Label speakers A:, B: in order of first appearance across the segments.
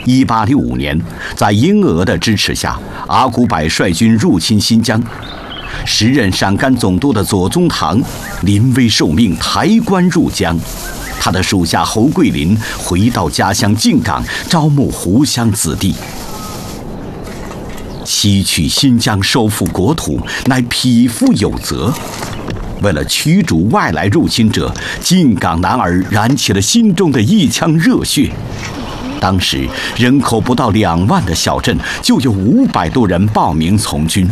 A: 1865年，在英俄的支持下，阿古柏率军入侵新疆。时任陕甘总督的左宗棠临危受命，抬棺入江。他的属下侯桂林回到家乡靖港，招募湖湘子弟。西取新疆，收复国土，乃匹夫有责。为了驱逐外来入侵者，靖港男儿燃起了心中的一腔热血。当时人口不到2万的小镇，就有500多人报名从军。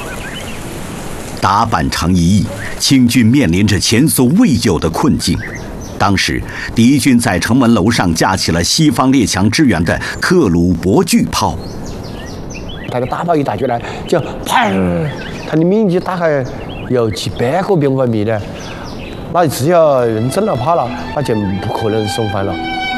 A: 打板城一役，清军面临着前所未有的困境。当时敌军在城门楼上架起了西方列强支援的克虏伯巨炮。
B: 那个大炮一打过来，就砰，它的面积大概有几百个平方米呢。那只要人真了怕了，那就不可能送还了。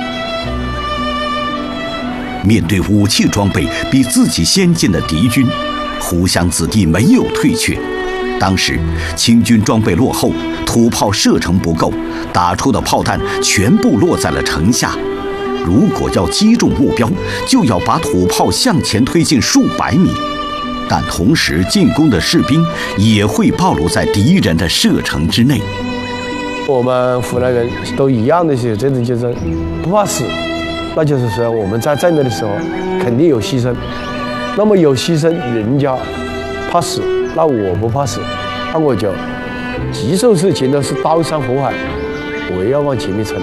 A: 面对武器装备比自己先进的敌军，湖湘子弟没有退却。当时清军装备落后，土炮射程不够，打出的炮弹全部落在了城下。如果要击中目标，就要把土炮向前推进数百米，但同时进攻的士兵也会暴露在敌人的射程之内。
B: 我们湖南人都一样的是，这种就是不怕死，那就是说我们在战斗的时候肯定有牺牲，那么有牺牲，人家怕死，那我不怕死，那我就棘手事情都是刀山火海，我要往前面冲。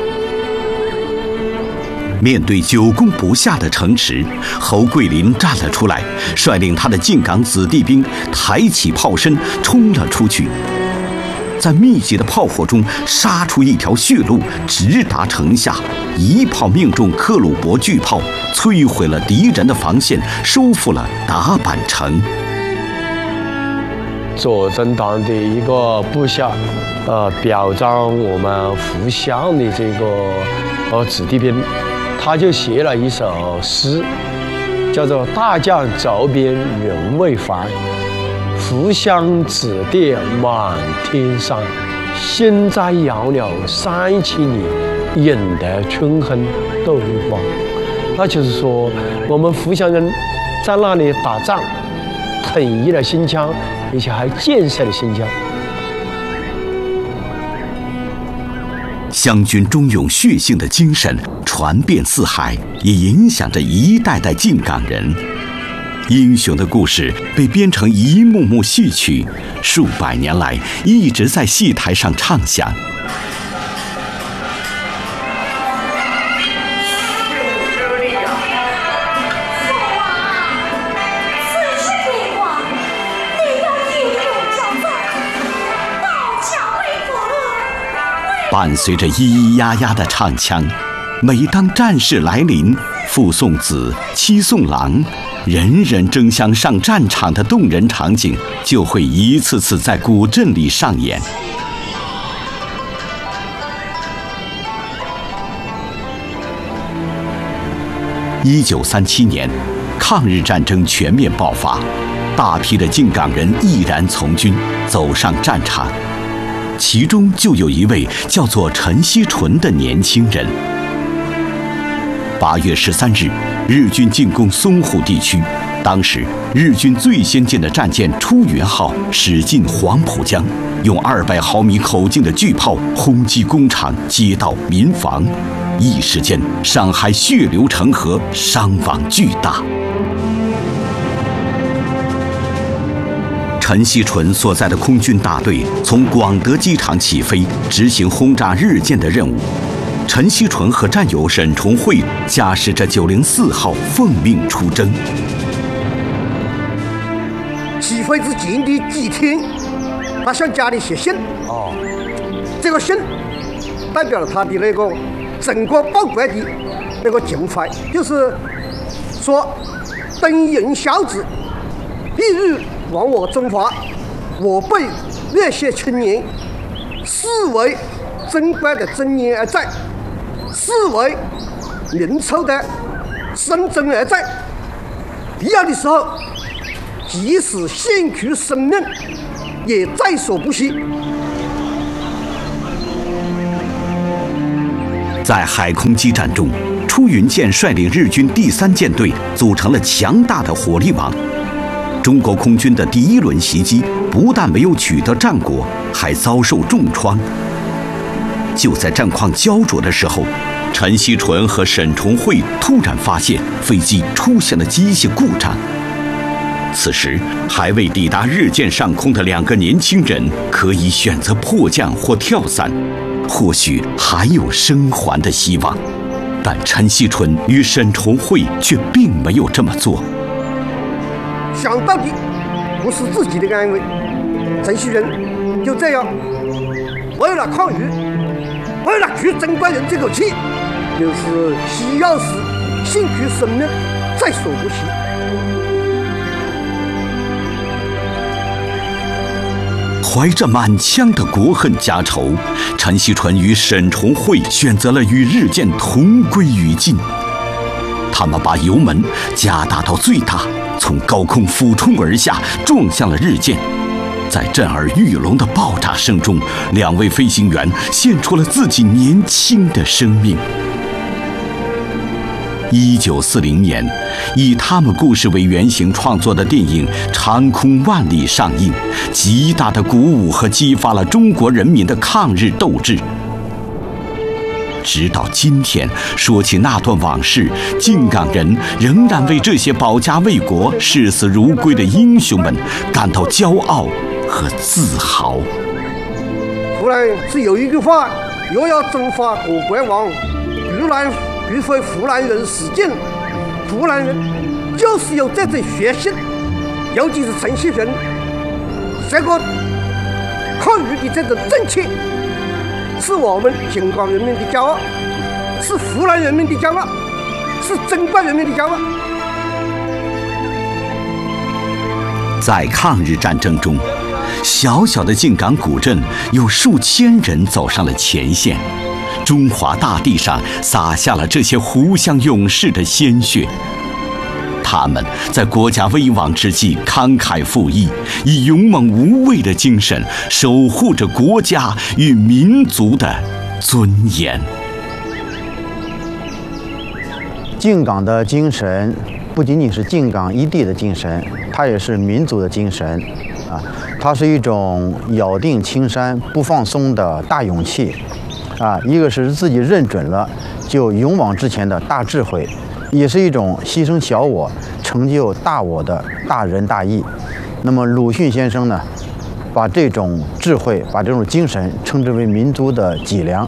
A: 面对久攻不下的城池，侯桂林站了出来，率领他的靖港子弟兵抬起炮身冲了出去，在密集的炮火中杀出一条血路，直达城下，一炮命中克虏伯巨炮，摧毁了敌人的防线，收复了打板城。
B: 左宗棠的一个部下，表彰我们湖湘的这个子弟兵，他就写了一首诗，叫做《大将走边人未还，湖湘子弟满天山。心在遥了3千里，引得春恨斗绿光》。那就是说，我们湖湘人在那里打仗，统一了新疆，而且还建设了新疆。
A: 湘军忠勇血性的精神传遍四海，也影响着一代代靖港人。英雄的故事被编成一幕幕戏曲，数百年来一直在戏台上唱响。伴随着咿咿呀呀的唱腔，每当战事来临，父送子，妻送郎，人人争相上战场的动人场景就会一次次在古镇里上演。1937年，抗日战争全面爆发，大批的靖港人毅然从军，走上战场。其中就有一位叫做陈锡纯的年轻人。8月13日，日军进攻淞沪地区，当时日军最先进的战舰出云号驶进黄浦江，用200毫米口径的巨炮轰击工厂、街道、民房，一时间上海血流成河，伤亡巨大。陈锡纯所在的空军大队从广德机场起飞，执行轰炸日舰的任务。陈锡纯和战友沈崇慧驾驶着904号奉命出征。
C: 起飞之前的几天，他向家里写信。这个信代表了他的那个整个报国的那个情怀，就是说，登人孝子，必欲亡我中华，我辈热血青年，视为珍贵的尊严而在，视为民族的生存而在。必要的时候，即使献出生命，也在所不惜。在海空激战中，出
A: 出云舰率领日军第3舰队组成了强大的火力网。中国空军的第1轮袭击不但没有取得战果，还遭受重创。就在战况焦灼的时候，陈锡纯和沈崇慧突然发现飞机出现了机械故障。此时还未抵达日舰上空的2个年轻人可以选择迫降或跳伞，或许还有生还的希望。但陈锡纯与沈崇慧却并没有这么做。
C: 想到底不是自己的安危，陈锡纯就这样为了抗日，为了去争夺人这口气，就是需要时兴许生命在所不惜。
A: 怀着满腔的国恨家仇，陈锡纯与沈崇慧选择了与日舰同归于尽。他们把油门加大到最大，从高空俯冲而下，撞向了日舰。在震耳欲聋的爆炸声中，2位飞行员献出了自己年轻的生命。1940年，以他们故事为原型创作的电影《长空万里》上映，极大的鼓舞和激发了中国人民的抗日斗志。直到今天，说起那段往事，靖港人仍然为这些保家卫国、视死如归的英雄们感到骄傲和自豪。
C: 湖南是有一句话，若要征伐国国王，必非湖南人使劲。湖南人就是有这种血性，尤其是陈锡纯这个抗日的这种正气，是我们靖港人民的骄傲，是湖南人民的骄傲，是中国人民的骄傲。
A: 在抗日战争中，小小的靖港古镇有数千人走上了前线。中华大地上洒下了这些湖湘勇士的鲜血，他们在国家危亡之际慷慨赴义，以勇猛无畏的精神守护着国家与民族的尊严。
D: 靖港的精神不仅仅是靖港一地的精神，它也是民族的精神啊！它是一种咬定青山不放松的大勇气。一个是自己认准了就勇往直前的大智慧，也是一种牺牲小我成就大我的大仁大义。那么鲁迅先生呢，把这种智慧，把这种精神称之为民族的脊梁。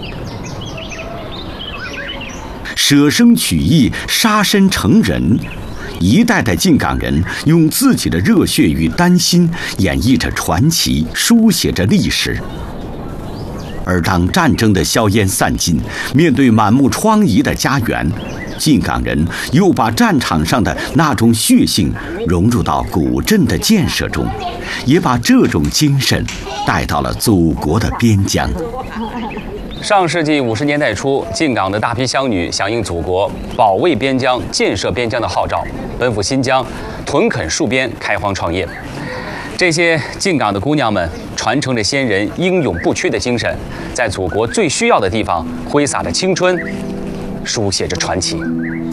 A: 舍生取义，杀身成仁，一代代靖港人用自己的热血与丹心演绎着传奇，书写着历史。而当战争的硝烟散尽，面对满目疮痍的家园，靖港人又把战场上的那种血性融入到古镇的建设中，也把这种精神带到了祖国的边疆。
E: 上世纪50年代初，靖港的大批乡女响应祖国保卫边疆、建设边疆的号召，奔赴新疆，屯垦戍边，开荒创业。这些靖港的姑娘们传承着先人英勇不屈的精神，在祖国最需要的地方挥洒着青春，书写着传奇。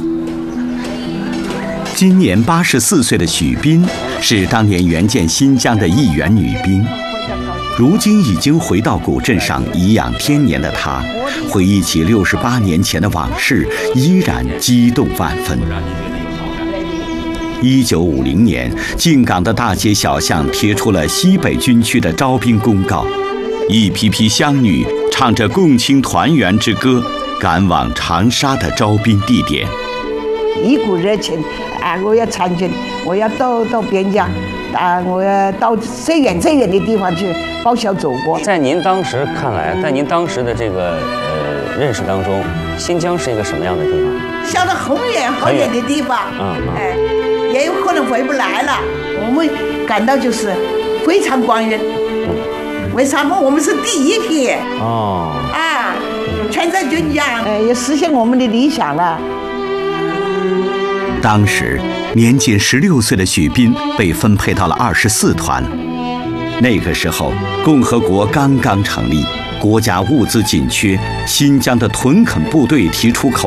A: 今年84岁的许斌是当年援建新疆的一员女兵，如今已经回到古镇上颐养天年的她，回忆起68年前的往事，依然激动万分。1950年，靖港的大街小巷贴出了西北军区的招兵公告，一批批乡女唱着共庆团圆之歌，赶往长沙的招兵地点。
F: 一股热情我要参军，我要到边疆我要到最远的地方去报效祖国。
E: 在您当时看来，在您当时的这个认识当中，新疆是一个什么样的地方？
F: 想到很远的地方，也有可能回不来了。我们感到就是非常光荣。为什么我们是第一批？全在军疆，也实现我们的理想了。
A: 当时年仅16岁的许斌被分配到了24团。那个时候，共和国刚刚成立，国家物资紧缺，新疆的屯垦部队提出口